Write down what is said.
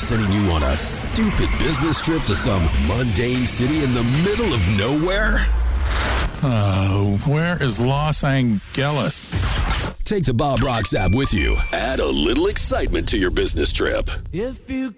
sending you on a stupid business trip to some mundane city in the middle of nowhere? Where is Los Angeles? Take the Bob Rocks app with you. Add a little excitement to your business trip. If you